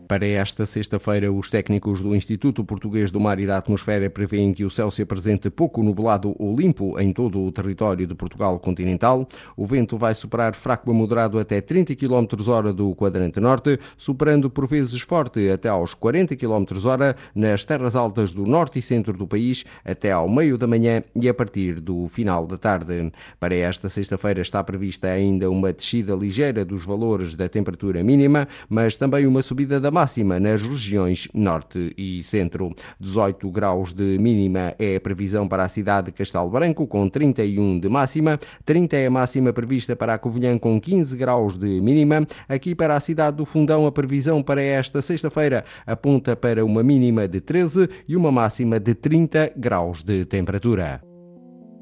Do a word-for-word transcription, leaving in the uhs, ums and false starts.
Para esta sexta-feira, os técnicos do Instituto Português do Mar e da Atmosfera prevêem que o céu se apresente pouco nublado ou limpo em todo o território de Portugal continental. O vento vai superar fraco a moderado até trinta quilómetros hora do quadrante norte, superando por vezes forte até aos quarenta quilómetros hora nas terras altas do norte e centro do país até ao meio da manhã e a partir do final da tarde. Para esta sexta-feira está prevista ainda uma descida ligeira dos valores da temperatura mínima, mas também uma subida da máxima nas regiões norte e centro. dezoito graus de mínima é a previsão para a cidade de Castelo Branco, com trinta e um de máxima. trinta é a máxima prevista para a Covilhã, com quinze graus de mínima. Aqui para a cidade do Fundão, a previsão para esta sexta-feira aponta para uma mínima de treze e uma máxima de trinta graus de temperatura.